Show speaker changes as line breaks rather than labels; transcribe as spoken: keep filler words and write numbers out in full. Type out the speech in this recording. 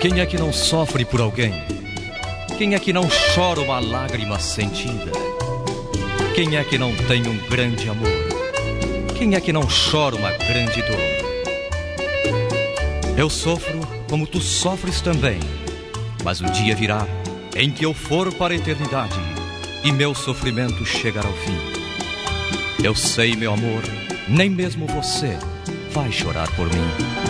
Quem é que não sofre por alguém? Quem é que não chora uma lágrima sentida? Quem é que não tem um grande amor? Quem é que não chora uma grande dor? Eu sofro como tu sofres também, mas um dia virá em que eu for para a eternidade e meu sofrimento chegará ao fim. Eu sei, meu amor, nem mesmo você vai chorar por mim.